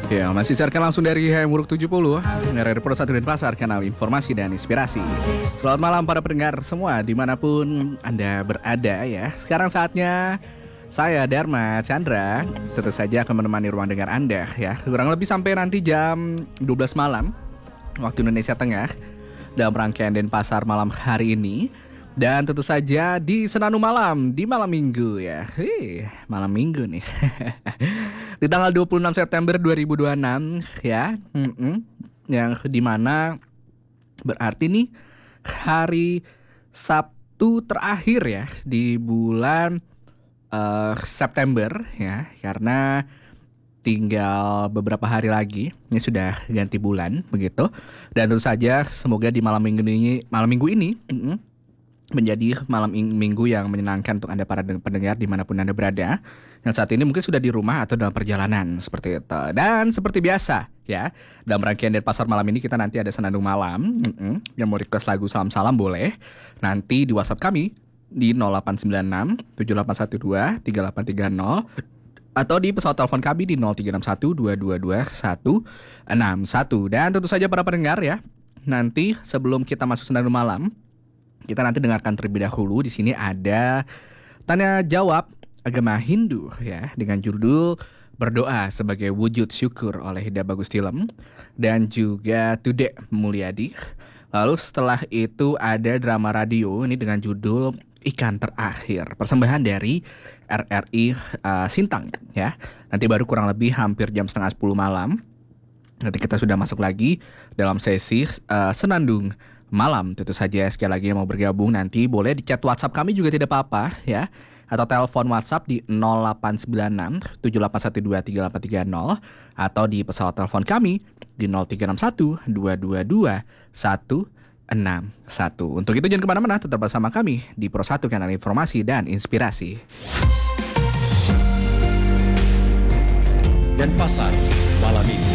Ya, masih siarkan langsung dari Hamburg 70 RRI Pro 1 Denpasar, kanal informasi dan inspirasi. Selamat malam para pendengar semua dimanapun Anda berada ya. Sekarang saatnya saya Dharma Chandra tentu saja akan menemani ruang dengar Anda ya. Kurang lebih sampai nanti jam 12 malam waktu Indonesia Tengah dalam rangkaian Denpasar malam hari ini. Dan tentu saja di Senandung Malam, di malam minggu ya. Malam minggu nih. Di tanggal 26 September 2026 ya. Yang dimana berarti nih hari Sabtu terakhir ya di bulan September ya. Karena tinggal beberapa hari lagi, ini sudah ganti bulan begitu. Dan tentu saja semoga di malam minggu ini menjadi malam minggu yang menyenangkan untuk Anda para pendengar dimanapun Anda berada. Yang saat ini mungkin sudah di rumah atau dalam perjalanan seperti itu. Dan seperti biasa ya, dalam rangkaian Denpasar malam ini kita nanti ada senandung malam. Yang mau request lagu salam-salam boleh nanti di WhatsApp kami di 0896 7812 3830 atau di pesawat telepon kami di 0361 222 161. Dan tentu saja para pendengar ya, nanti sebelum kita masuk senandung malam, kita nanti dengarkan terlebih dahulu. Di sini ada tanya jawab agama Hindu ya dengan judul Berdoa sebagai Wujud Syukur oleh Hida Bagus Tilem dan juga Tude Mulyadi. Lalu setelah itu ada drama radio ini dengan judul Ikan Terakhir, persembahan dari RRI Sintang ya. Nanti baru kurang lebih hampir jam setengah 10 malam nanti kita sudah masuk lagi dalam sesi Senandung Malam. Tentu saja sekali lagi yang mau bergabung nanti boleh di chat WhatsApp kami juga tidak apa-apa ya, atau telepon WhatsApp di 0896 7812 3830 atau di pesawat telepon kami di 0361 222 161. Untuk itu jangan kemana-mana, tetap bersama kami di Pro 1 kanal informasi dan inspirasi. Denpasar malam ini.